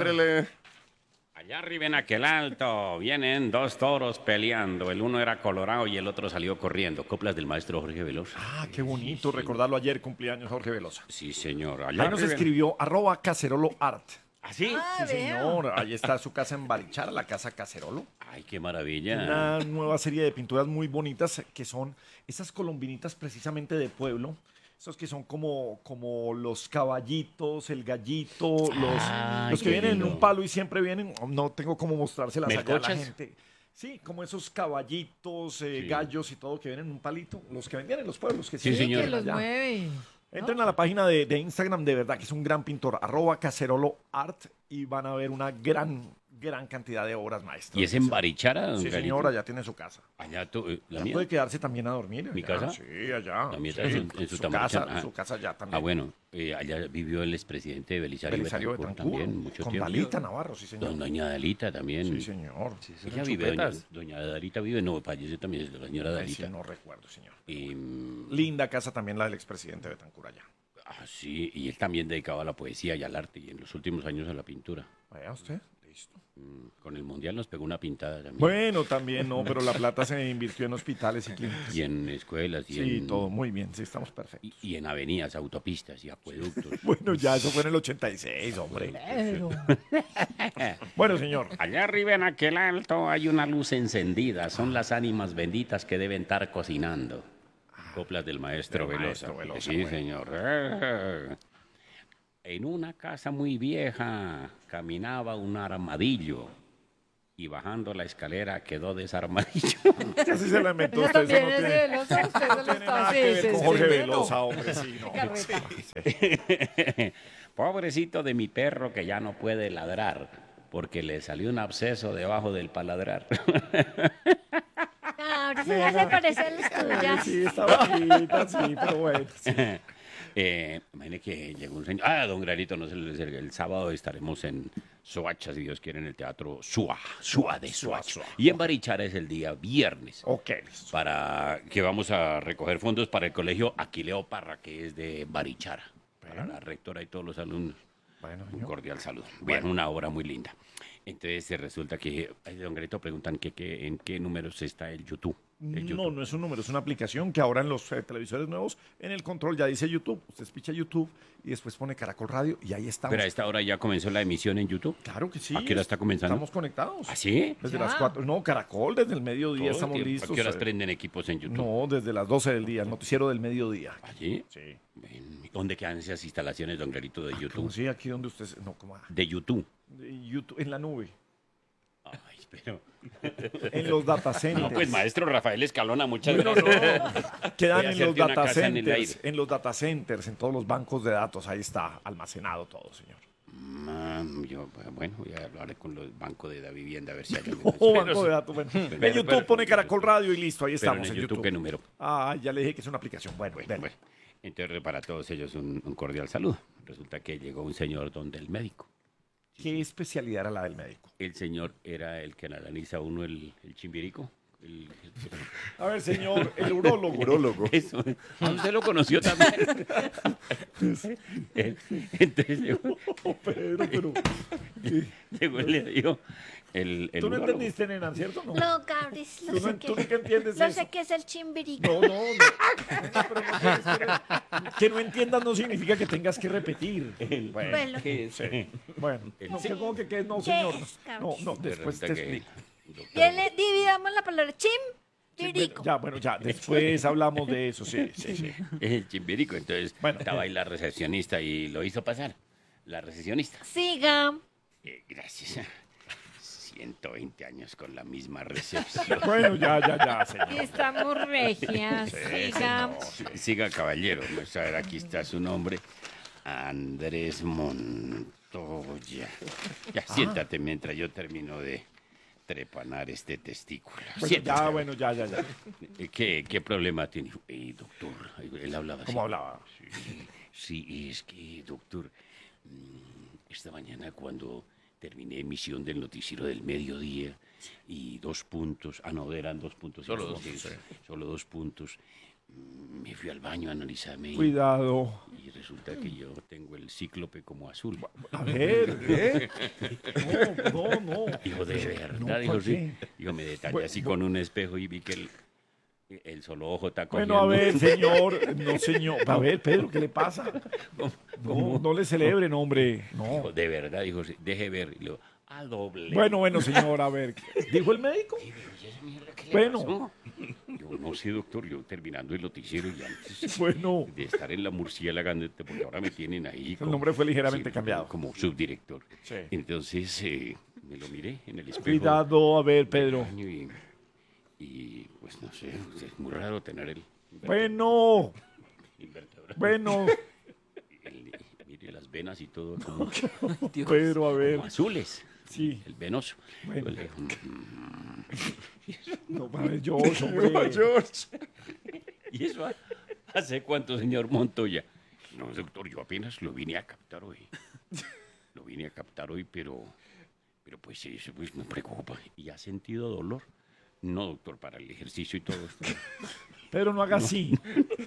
Pérele. Allá arriba en aquel alto vienen dos toros peleando. El uno era colorado y el otro salió corriendo. Coplas del maestro Jorge Velosa. Ah, qué bonito recordarlo ayer, cumpleaños Jorge Velosa. Sí, señor. Ahí nos escribió @caceroloart. ¿Ah, sí? Sí, señor. Ahí está su casa en Barichara, la casa Cacerolo. Ay, qué maravilla. Una nueva serie de pinturas muy bonitas que son esas colombinitas precisamente de pueblo. Esos que son como los caballitos, el gallito, los que qué vienen en lindo. un palo y siempre vienen, no tengo cómo mostrárselas acá a la ¿Melcochas? gente. Sí, como esos caballitos, gallos y todo que vienen en un palito, los que vendían en los pueblos. Que Sí, siempre señor. Que los allá. mueve. Entren a la página de Instagram, de verdad que es un gran pintor, @caceroloart, y van a ver una gran cantidad de obras maestras. ¿Y es en Barichara, don Sí, Garito? señora, ya tiene su casa. Allá tú, la Ya mía. puede quedarse también a dormir. ¿Mi allá. casa? Sí, allá. La mía Sí. está en su Su Tamarichán. casa, su casa ya también. Ah, bueno, allá vivió el expresidente Belisario Belisario Betancur Betancur, también, mucho con tiempo. Dalita Navarro, sí, señor. Doña Dalita también. Sí, señor. Ella vive, doña Dalita vive, no, falleció también la señora Ay, sí, Dalita. no recuerdo, señor. Y, Linda casa también la del expresidente Betancur allá. sí, y él también dedicaba a la poesía y al arte, y en los últimos años a la pintura. Vaya usted, listo. Con el Mundial nos pegó una pintada también. Bueno, también no, pero la plata se invirtió en hospitales y clínicas. Y en escuelas, y, Sí, en, todo muy bien, sí, estamos perfectos. y en avenidas, autopistas y acueductos. Bueno, ya eso fue en el 86, hombre. Pero, Bueno, señor. Allá arriba en aquel alto hay una luz encendida. Son las ánimas benditas que deben estar cocinando. Coplas del maestro Del Velosa. maestro Velosa, Sí, bueno. señor. En una casa muy vieja caminaba un armadillo y bajando la escalera quedó desarmadillo. Así se la inventó eso usted, eso también no es tiene, de Velosa, usted se lo no tiene está nada que ver sí, con sí, Jorge sí, Velosa, no. hombre, sí, no. Carreta. Pobrecito de mi perro que ya no puede ladrar porque le salió un absceso debajo del paladrar. Ahora sí ya se parece a las tuyas. Sí, está bonita, sí, pero bueno. Sí. Imagine que llegó un señor. Don Granito, no se le acerque. El sábado estaremos en Soacha, si Dios quiere, en el teatro Sua de Soacha. Y en Barichara es el día viernes. Ok. Para que vamos a recoger fondos para el colegio Aquileo Parra, que es de Barichara. Para la rectora y todos los alumnos. Bueno, Un señor. cordial saludo. Bueno, una obra muy linda. Entonces resulta que, don Granito, preguntan en qué números está el YouTube. No, no es un número, es una aplicación que ahora en los televisores nuevos, en el control ya dice YouTube. Usted picha YouTube y después pone Caracol Radio y ahí estamos. Pero a esta hora ya comenzó la emisión en YouTube. Claro que sí. ¿A qué hora está comenzando? Estamos conectados. ¿Ah, sí? Desde Ya. las 4. No, Caracol, desde el mediodía Todo estamos el tiempo. listos. ¿A qué horas prenden equipos en YouTube? No, desde las 12 del día, el noticiero del mediodía. ¿Allí? Sí. ¿Dónde quedan esas instalaciones, don Clarito, de YouTube? Como sí, aquí donde usted... No, como... De YouTube. YouTube, en la nube. Ay, pero... En los data centers. No, pues, maestro Rafael Escalona, muchas Bueno, gracias. no. Quedan Voy a en los hacerte una data casa en el centers, aire. en los data centers, en todos los bancos de datos, ahí está almacenado todo, señor. Yo, bueno, voy a hablar con los bancos de la vivienda a ver si hay Oh, banco de datos, bueno. En YouTube pone Caracol Radio y listo, ahí Pero estamos en en YouTube, ¿qué número? Ah, ya le dije que es una aplicación. Bueno, Bueno, dele. bueno. Entonces, para todos ellos, un cordial saludo. Resulta que llegó un señor donde el médico. ¿Qué especialidad era la del médico? El señor era el que analiza uno el chimbirico. A ver, señor, el urólogo. Eso, usted lo conoció también. Entonces llegó, Pero, llegó y le dijo el tú no urólogo. entendiste, nena, ¿cierto? No. No, Cabris, ¿Tú, no, tú nunca entiendes lo eso. sé que es el chimbirico. No, no, no. Pero no tienes que no entiendas no significa que tengas que repetir. Bueno. ¿Qué es? Bueno, no, Sí. que como que no, señor. es, No, no, después Resulta te que- explico. Dile, dividamos la palabra chimbirico. Ya, bueno, ya, después hablamos de eso, sí, sí, sí. El chimbirico. Entonces Bueno. estaba ahí la recepcionista y lo hizo pasar. La recepcionista. Siga. Gracias. 120 años con la misma recepción. Bueno, ya, Y señor. estamos regias. Siga. Siga, caballero. Vamos a ver, aquí está su nombre. Andrés Montoya. Ya, siéntate mientras yo termino de trepanar este testículo. Bueno, Siéntate. ya, bueno, ya. ¿Qué problema tiene? Doctor, él hablaba así. ¿Cómo hablaba? Sí, es que, doctor, esta mañana cuando terminé emisión del noticiero del mediodía y 2 puntos, no, eran 2 puntos. Solo dos, sí, sí. solo 2 puntos. Me fui al baño a analizarme Cuidado. y resulta que yo tengo el cíclope como azul. A ver, ¿eh? No. Dijo, de verdad, No, dijo, ¿por sí. qué? Dijo, me detallé Bueno, así con un espejo y vi que el solo ojo está cogiendo. Bueno, a ver, señor. No, señor. A ver, Pedro, ¿qué le pasa? No le celebren, hombre. No. Dijo, de verdad, dijo, sí, deje ver. Y le digo, a doble. Bueno, señor, a ver. ¿Dijo el médico? Bueno. Bueno. Yo no sé, doctor, yo terminando el noticiero y antes Bueno. de estar en la murciélaga, porque ahora me tienen ahí. El nombre fue ligeramente cambiado. Como subdirector. Sí. Entonces, me lo miré en el espejo. Cuidado, a ver, Pedro. del baño y, pues no sé, es muy raro tener el Bueno. invertebral. Bueno. Mire las venas y todo como, Pedro, a ver. como azules. Sí. El venoso. Bueno. Yo le digo, No, a ver, George, hombre. ¿y eso hace cuánto, señor Montoya? No, doctor, yo apenas lo vine a captar hoy. Lo vine a captar hoy, pero pues eso pues, me preocupa. ¿Y ha sentido dolor? No, doctor, para el ejercicio y todo esto. Pedro, no haga así.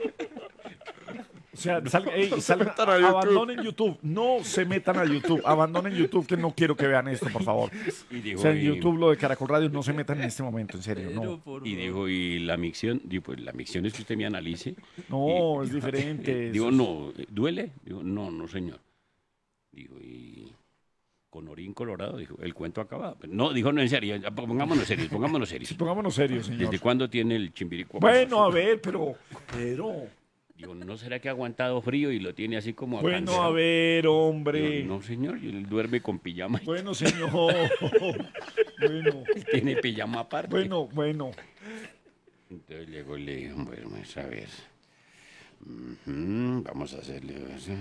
O sea, abandonen YouTube. No se metan a YouTube. Abandonen YouTube, que no quiero que vean esto, por favor. Y O digo, sea, en YouTube, lo de Caracol Radio, no se metan en este momento, en serio. No, y digo, ¿y la micción? Digo, pues la micción es que usted me analice. no Y- es diferente. Digo, Eso no, ¿duele? Digo, no, señor. Digo, y con orín colorado, dijo, el cuento acabado. No, dijo, no, en serio, ya, pongámonos serios. Pongámonos serios, señor. ¿Desde cuándo tiene el chimbirico? Bueno, a ver, pero... Pedro. Digo, ¿no será que ha aguantado frío y lo tiene así como Bueno, acancelado? a ver, hombre. Digo, no, señor, y él duerme con pijama. Bueno, señor. Bueno, Tiene pijama aparte. bueno. Entonces llegó y le dijo, bueno, vamos a ver. Vamos a hacerle...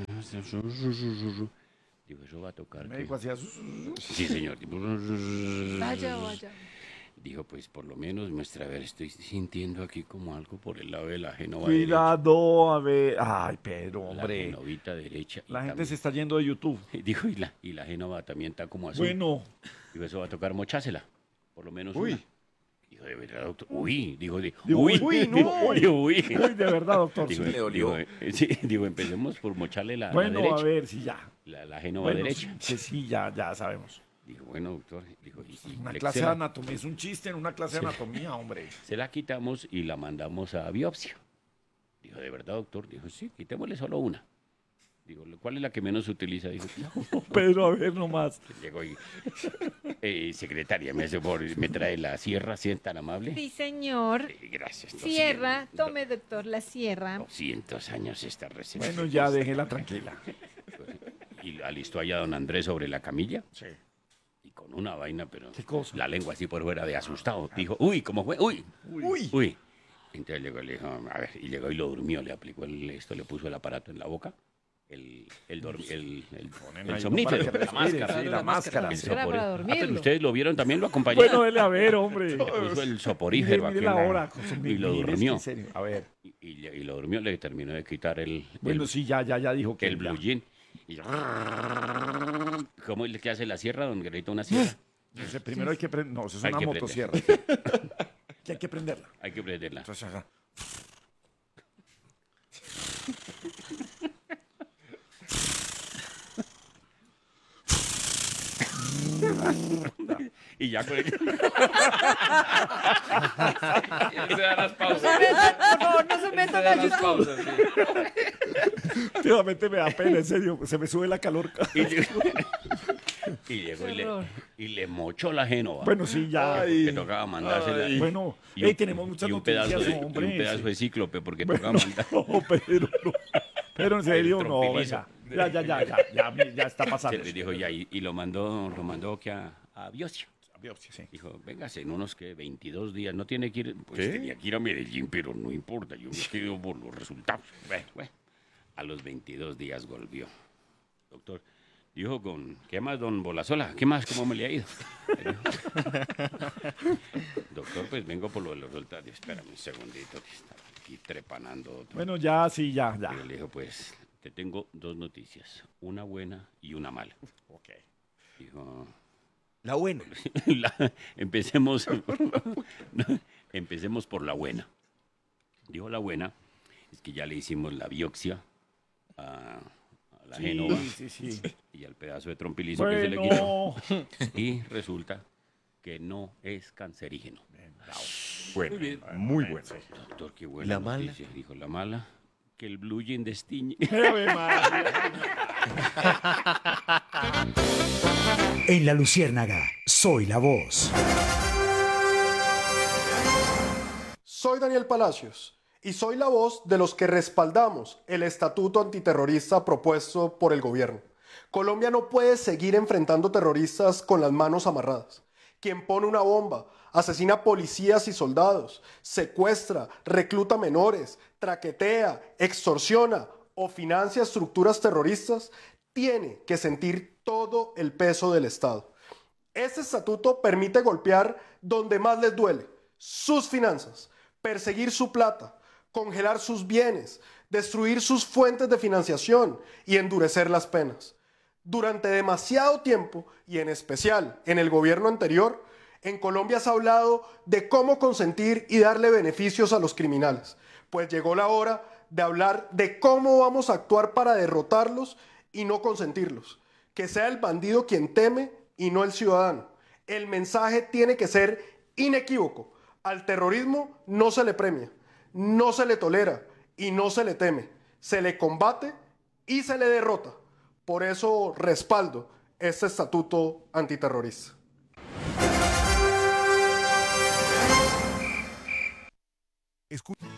Digo, eso va a tocar. El ¿qué? médico hacía... Sí, señor. Vaya. Dijo, pues por lo menos muestra, a ver, estoy sintiendo aquí como algo por el lado de la génova Cuidado, a ver. Ay, Pedro, derecha. La hombre. genovita derecha. y La gente también- se está yendo de YouTube. Dijo, y la génova también está como azul. Bueno, Digo, eso va a tocar mochásela. Por lo menos Uy. una. Dijo, de verdad, doctor. Uy, dijo, Digo, uy, no, uy. Digo, uy. uy, de verdad, doctor. Digo, sí. sí, digo, empecemos por mocharle la Bueno, derecha. a ver, sí, ya. La génova Bueno, derecha. sí, ya sabemos. Dijo, bueno, doctor. Dijo, y Una le- clase se de la- anatomía, es un chiste en una clase de anatomía, hombre. Se la quitamos y la mandamos a biopsia. Dijo, ¿de verdad, doctor? Dijo, sí, quitémosle solo una. Digo, ¿cuál es la que menos se utiliza? Dijo, Pedro, a ver nomás. llegó y... secretaria, me hace favor, me trae la sierra, si es tan amable. Sí, señor. Gracias. Sierra, tome, doctor, la sierra. 200 años esta receta. Bueno, ya déjela tranquila. Y alistó allá a don Andrés sobre la camilla. Sí. Y con una vaina, pero... ¿Qué cosa? La lengua así por fuera de asustado. Dijo, uy, ¿cómo fue? Uy. Uy. Entonces llegó y le dijo, a ver, y llegó y lo durmió, le aplicó esto, le puso el aparato en la boca, el ahí somnífero, para que la respire, máscara. sí, la máscara. El sí. Era soporífero. para dormirlo. Pero ustedes lo vieron también, lo acompañaron. Bueno, dele a ver, hombre. Le puso el soporífero Mire aquí la en la- hora. con su- y lo mire, es que durmió. en serio. A ver. Y lo durmió, le terminó de quitar Bueno, sí, ya dijo que el blue ya. jean. Y ¿cómo es que hace la sierra? Don Grito una sierra. Entonces, primero hay que prender. No, eso es Hay una que motosierra. Que hay que prenderla. Hay que prenderla. Entonces, ajá. Y ya con el... Ese da las pausas. Por favor, no se Ese metan da a las YouTube. pausas, sí. Últimamente me da pena, en serio. Se me sube la calor. Y llegó Qué horror. y le mochó la génova. Bueno, sí, ya. Que tocaba mandársela. Bueno, Y un- tenemos muchas y un pedazo noticias, de, hombre. y un pedazo sí. de cíclope, porque Bueno, tocaba mandar. no, no. Pero en serio, El no, trompilizo. venga. Ya está Se pasando. le dijo ya, y lo mandó que a biopsia. Biopsia, sí. Dijo, véngase en unos que 22 días, no tiene que ir, pues tenía que ir a Medellín, pero no importa, yo me quedo por los resultados. Bueno, a los 22 días volvió. Doctor, dijo ¿qué más, don Bolazola? ¿Qué más? ¿Cómo me le ha ido? Doctor, pues vengo por lo de los resultados. Espérame un segundito, que está aquí trepanando otro. Bueno, ya, sí, ya. Y le dijo, pues, te tengo dos noticias, una buena y una mala. Ok. Dijo, La buena. empecemos, empecemos por la buena. Dijo la buena, Es que ya le hicimos la biopsia a la Génova Sí. y al pedazo de trompilizo que se le quitó. Bueno. Y resulta que no es cancerígeno. Bueno, muy bueno. Doctor, qué buena ¿La mala? noticia. Dijo la mala, que el blue jean destiñe. Ave María. En La Luciérnaga, soy la voz. Soy Daniel Palacios y soy la voz de los que respaldamos el estatuto antiterrorista propuesto por el gobierno. Colombia no puede seguir enfrentando terroristas con las manos amarradas. Quien pone una bomba, asesina policías y soldados, secuestra, recluta menores, traquetea, extorsiona o financia estructuras terroristas, tiene que sentir todo el peso del Estado. Este estatuto permite golpear donde más les duele, sus finanzas, perseguir su plata, congelar sus bienes, destruir sus fuentes de financiación y endurecer las penas. Durante demasiado tiempo, y en especial en el gobierno anterior, en Colombia se ha hablado de cómo consentir y darle beneficios a los criminales, pues llegó la hora de hablar de cómo vamos a actuar para derrotarlos y no consentirlos. Que sea el bandido quien teme y no el ciudadano. El mensaje tiene que ser inequívoco. Al terrorismo no se le premia, no se le tolera y no se le teme. Se le combate y se le derrota. Por eso respaldo este estatuto antiterrorista. Escucha.